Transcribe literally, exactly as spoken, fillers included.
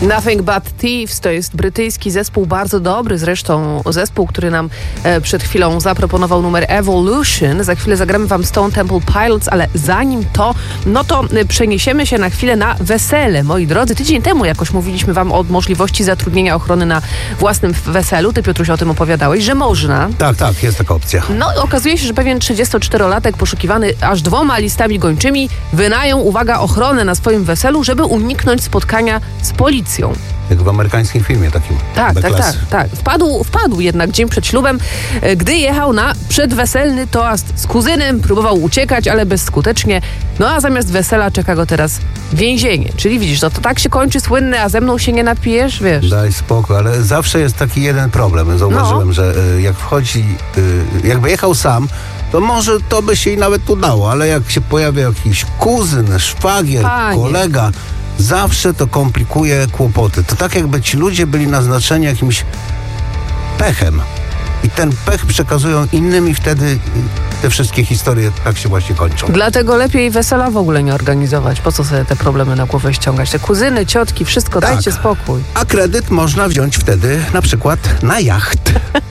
Nothing But Thieves to jest brytyjski zespół, bardzo dobry zresztą zespół, który nam e, przed chwilą zaproponował numer Evolution. Za chwilę zagramy wam Stone Temple Pilots, ale zanim to, no to e, przeniesiemy się na chwilę na wesele. Moi drodzy, tydzień temu jakoś mówiliśmy wam o możliwości zatrudnienia ochrony na własnym weselu. Ty, Piotruś, o tym opowiadałeś, że można. Tak, tak, jest taka opcja. No okazuje się, że pewien trzydziestoczterolatek poszukiwany aż dwoma listami gończymi wynajął, uwaga, ochronę na swoim weselu, żeby uniknąć spotkania z policją. Jak w amerykańskim filmie takim. Tak, tak, B-klasy. tak, tak. Wpadł, wpadł jednak dzień przed ślubem, gdy jechał na przedweselny toast z kuzynem, próbował uciekać, ale bezskutecznie. No a zamiast wesela czeka go teraz więzienie. Czyli widzisz, no to tak się kończy słynny, a ze mną się nie napijesz, wiesz. Daj spokój, ale zawsze jest taki jeden problem. Zauważyłem, no. że y, jak wchodzi, y, jakby jechał sam, to może to by się i nawet udało, ale jak się pojawia jakiś kuzyn, szwagier, Panie. kolega, zawsze to komplikuje kłopoty. To tak jakby ci ludzie byli naznaczeni jakimś pechem. I ten pech przekazują innym i wtedy te wszystkie historie tak się właśnie kończą. Dlatego lepiej wesela w ogóle nie organizować. Po co sobie te problemy na głowę ściągać? Te kuzyny, ciotki, wszystko, Tak. dajcie spokój. A kredyt można wziąć wtedy na przykład na jacht.